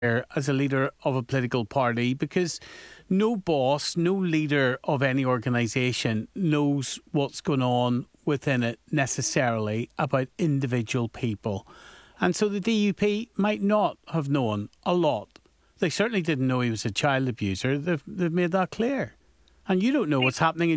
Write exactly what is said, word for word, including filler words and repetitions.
as a leader of a political party, because no boss, no leader of any organisation knows what's going on within it necessarily about individual people. And so the D U P might not have known a lot. They certainly didn't know he was a child abuser. They've, they've made that clear. And you don't know what's happening in